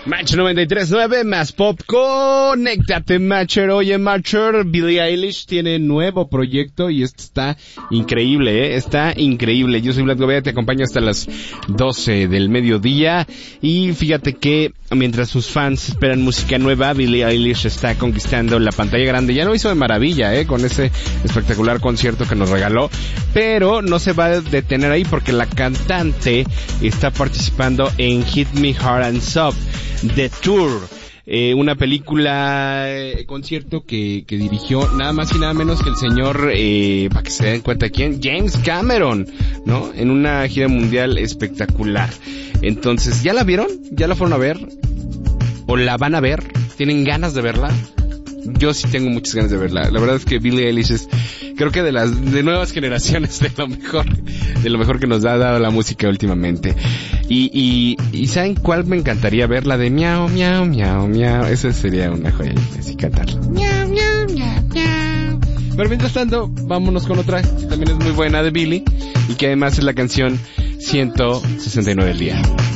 Match 93.9 más pop, conéctate Matcher. Oye Matcher, Billie Eilish tiene nuevo proyecto y esto está increíble, está increíble. Yo soy Vlad Gobea, te acompaño hasta las 12 del mediodía y fíjate que mientras sus fans esperan música nueva, Billie Eilish está conquistando la pantalla grande. Ya lo hizo de maravilla, con ese espectacular concierto que nos regaló, pero no se va a detener ahí porque la cantante está participando en Hit Me Hard and Soft The Tour, una película, concierto que dirigió nada más y nada menos que el señor, para que se den cuenta quién, James Cameron, ¿no? En una gira mundial espectacular. Entonces, ¿ya la vieron? ¿Ya la fueron a ver? ¿O la van a ver? ¿Tienen ganas de verla? Yo sí tengo muchas ganas de verla. La verdad es que Billie Eilish es, creo que de nuevas generaciones, de lo mejor que nos ha dado la música últimamente. Y ¿saben cuál me encantaría ver? La de miau, miau, miau, miau. Esa sería una joya, así cantarla. Miau, miau, miau, miau. Pero mientras tanto, vámonos con otra que también es muy buena de Billie y que además es la canción 169 del día.